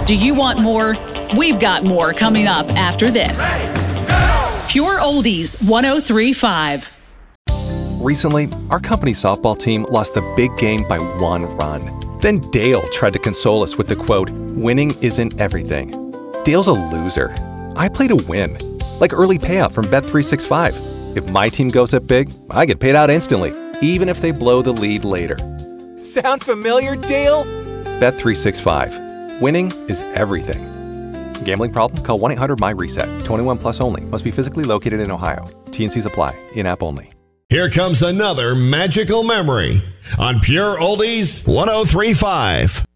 Do you want more? We've got more coming up after this. Pure Oldies 103.5. Recently, our company softball team lost the big game by 1 run. Then Dale tried to console us with the quote, "Winning isn't everything." Dale's a loser. I play to win. Like early payout from Bet365. If my team goes up big, I get paid out instantly, even if they blow the lead later. Sound familiar, Dale? Bet365. Winning is everything. Gambling problem? Call 1-800-MY-RESET. 21 plus only. Must be physically located in Ohio. T&Cs apply. In-app only. Here comes another magical memory on Pure Oldies 103.5.